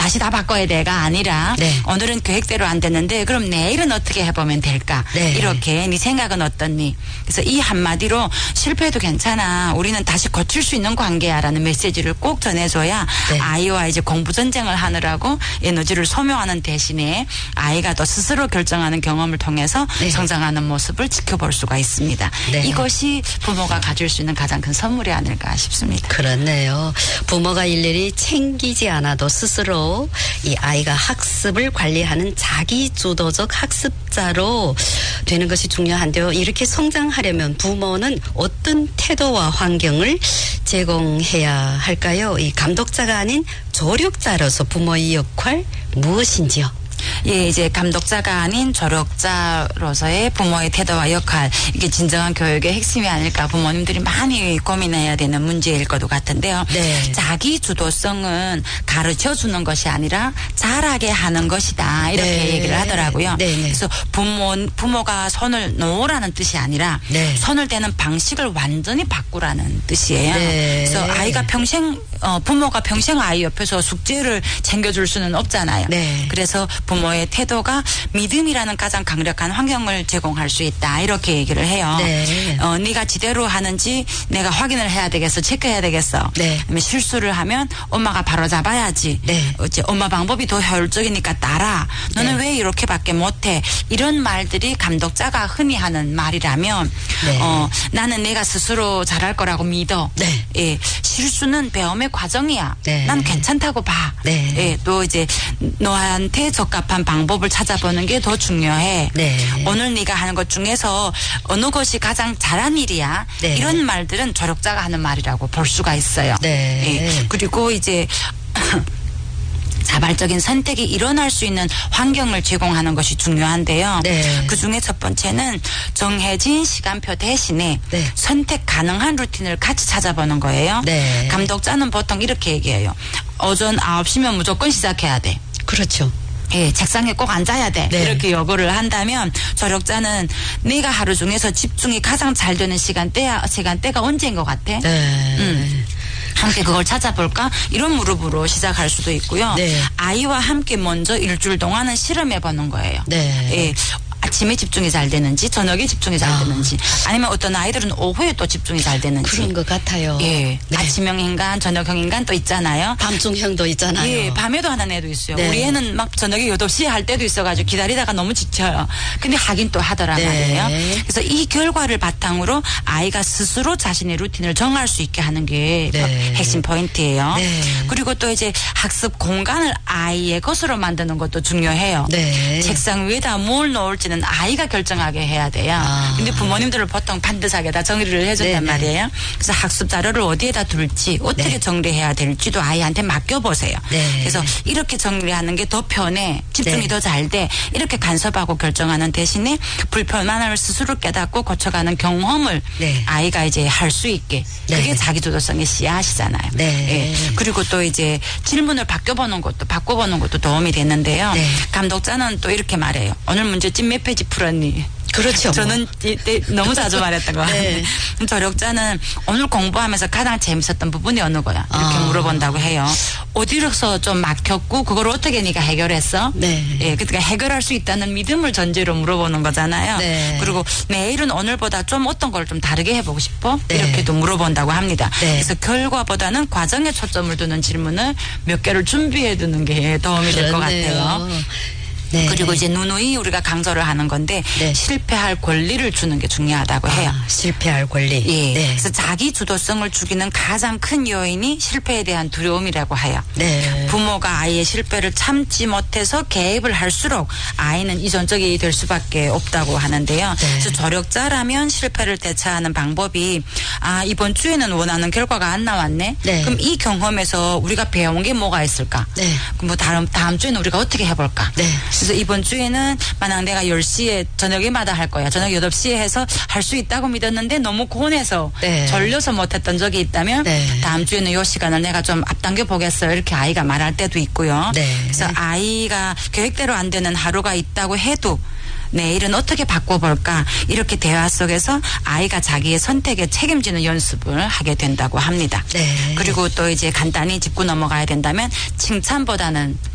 다시 다 바꿔야 돼가 아니라 네. 오늘은 계획대로 안 됐는데 그럼 내일은 어떻게 해보면 될까? 네. 이렇게 네 생각은 어떻니? 그래서 이 한마디로 실패해도 괜찮아. 우리는 다시 고칠 수 있는 관계야라는 메시지를 꼭 전해줘야 네. 아이와 이제 공부 전쟁을 하느라고 에너지를 소모하는 대신에 아이가 또 스스로 결정하는 경험을 통해서 네. 성장하는 모습을 지켜볼 수가 있습니다. 네. 이것이 부모가 가질 수 있는 가장 큰 선물이 아닐까 싶습니다. 그렇네요. 부모가 일일이 챙기지 않아도 스스로 이 아이가 학습을 관리하는 자기주도적 학습자로 되는 것이 중요한데요. 이렇게 성장하려면 부모는 어떤 태도와 환경을 제공해야 할까요? 이 감독자가 아닌 조력자로서 부모의 역할 무엇인지요? 예, 이제 감독자가 아닌 조력자로서의 부모의 태도와 역할, 이게 진정한 교육의 핵심이 아닐까 부모님들이 많이 고민해야 되는 문제일 것도 같은데요. 네. 자기 주도성은 가르쳐 주는 것이 아니라 잘하게 하는 것이다. 이렇게 네. 얘기를 하더라고요. 네, 네. 그래서 부모가 손을 놓으라는 뜻이 아니라 네. 손을 대는 방식을 완전히 바꾸라는 뜻이에요. 네. 그래서 아이가 부모가 평생 아이 옆에서 숙제를 챙겨줄 수는 없잖아요. 네. 그래서 부모의 태도가 믿음이라는 가장 강력한 환경을 제공할 수 있다. 이렇게 얘기를 해요. 네. 네가 지대로 하는지 내가 확인을 해야 되겠어. 체크해야 되겠어. 네. 그다음에 실수를 하면 엄마가 바로 잡아야지. 네. 이제 엄마 방법이 더 효율적이니까 따라. 너는 네. 왜 이렇게밖에 못해? 이런 말들이 감독자가 흔히 하는 말이라면 네. 나는 내가 스스로 잘할 거라고 믿어. 네. 예, 실수는 배움의 과정이야. 네. 난 괜찮다고 봐. 네. 예, 또 이제 너한테 적합한 방법을 찾아보는 게 더 중요해. 네. 오늘 네가 하는 것 중에서 어느 것이 가장 잘한 일이야. 네. 이런 말들은 조력자가 하는 말이라고 볼 수가 있어요. 네. 예, 그리고 이제 자발적인 선택이 일어날 수 있는 환경을 제공하는 것이 중요한데요. 네. 그중에 첫 번째는 정해진 시간표 대신에 네. 선택 가능한 루틴을 같이 찾아보는 거예요. 네. 감독자는 보통 이렇게 얘기해요. 오전 9시면 무조건 시작해야 돼. 그렇죠. 예, 책상에 꼭 앉아야 돼. 네. 이렇게 요구를 한다면 조력자는 내가 하루 중에서 집중이 가장 잘 되는 시간대가 언제인 것 같아? 네. 함께 그걸 찾아볼까? 이런 무릎으로 시작할 수도 있고요. 네. 아이와 함께 먼저 일주일 동안은 실험해보는 거예요. 네. 예. 아침에 집중이 잘 되는지 저녁에 집중이 잘 되는지 아니면 어떤 아이들은 오후에 또 집중이 잘 되는지 그런 것 같아요. 예. 네. 아침형 인간 저녁형 인간 또 있잖아요. 밤중형도 있잖아요. 예, 밤에도 하는 애도 있어요. 네. 우리 애는 막 저녁에 8시에 할 때도 있어가지고 기다리다가 너무 지쳐요. 근데 하긴 또 하더란 네. 말이에요. 그래서 이 결과를 바탕으로 아이가 스스로 자신의 루틴을 정할 수 있게 하는 게 네. 핵심 포인트예요. 네. 그리고 또 이제 학습 공간을 아이의 것으로 만드는 것도 중요해요. 네. 책상 위에다 뭘 놓을지는 아이가 결정하게 해야 돼요. 근데 부모님들은 보통 반듯하게 다 정리를 해준단 네네. 말이에요. 그래서 학습 자료를 어디에다 둘지 어떻게 네. 정리해야 될지도 아이한테 맡겨보세요. 네. 그래서 이렇게 정리하는 게 더 편해. 집중이 네. 더 잘 돼. 이렇게 간섭하고 결정하는 대신에 불편함을 스스로 깨닫고 고쳐가는 경험을 네. 아이가 이제 할 수 있게. 네. 그게 자기주도성의 씨앗이잖아요. 네. 예. 그리고 또 이제 질문을 바꿔보는 것도 도움이 되는데요. 네. 감독자는 또 이렇게 말해요. 오늘 문제집 몇 페이지 풀었니? 그렇죠. 저는 이때 너무 자주 말했던 거 네. 같아요. 조력자는 오늘 공부하면서 가장 재밌었던 부분이 어느 거야? 이렇게 물어본다고 해요. 어디로서 좀 막혔고 그걸 어떻게 네가 해결했어? 네. 예, 그러니까 해결할 수 있다는 믿음을 전제로 물어보는 거잖아요. 네. 그리고 내일은 오늘보다 좀 어떤 걸 좀 다르게 해보고 싶어? 네. 이렇게도 물어본다고 합니다. 네. 그래서 결과보다는 과정에 초점을 두는 질문을 몇 개를 준비해 두는 게 도움이 될 것 같아요. 네. 그리고 이제 누누이 우리가 강조를 하는 건데 네. 실패할 권리를 주는 게 중요하다고 해요. 실패할 권리. 예. 네. 그래서 자기 주도성을 죽이는 가장 큰 요인이 실패에 대한 두려움이라고 해요. 네. 부모가 아이의 실패를 참지 못해서 개입을 할수록 아이는 이전적이 될 수밖에 없다고 하는데요. 네. 그래서 조력자라면 실패를 대처하는 방법이 이번 주에는 원하는 결과가 안 나왔네. 네. 그럼 이 경험에서 우리가 배운 게 뭐가 있을까? 네. 그럼 뭐 다음 주에는 우리가 어떻게 해볼까? 네. 그래서 이번 주에는 만약 내가 10시에 저녁에마다 할 거야. 저녁 8시에 해서 할 수 있다고 믿었는데 너무 고뇌해서 네. 졸려서 못했던 적이 있다면 네. 다음 주에는 이 시간을 내가 좀 앞당겨 보겠어요. 이렇게 아이가 말할 때도 있고요. 네. 그래서 아이가 계획대로 안 되는 하루가 있다고 해도 내일은 어떻게 바꿔볼까 이렇게 대화 속에서 아이가 자기의 선택에 책임지는 연습을 하게 된다고 합니다. 네. 그리고 또 이제 간단히 짚고 넘어가야 된다면 칭찬보다는